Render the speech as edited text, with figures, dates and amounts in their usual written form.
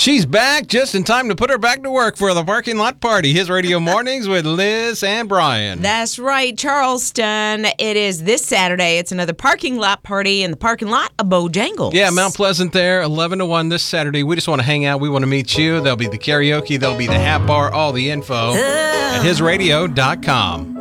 She's back just in time to put her back to work for the parking lot party. His Radio Mornings with Liz and Brian. That's right, Charleston. It is this Saturday. It's another parking lot party in the parking lot of Bojangles. Yeah, Mount Pleasant there, 11 to 1 this Saturday. We just want to hang out. We want to meet you. There'll be the karaoke. There'll be the hat bar. All the info at hisradio.com.